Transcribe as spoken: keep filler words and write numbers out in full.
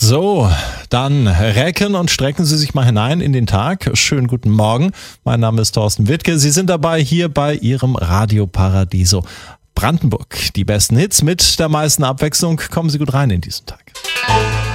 So, dann recken und strecken Sie sich mal hinein in den Tag. Schönen guten Morgen. Mein Name ist Thorsten Wittke. Sie sind dabei hier bei Ihrem Radio Paradiso Brandenburg. Die besten Hits mit der meisten Abwechslung. Kommen Sie gut rein in diesen Tag.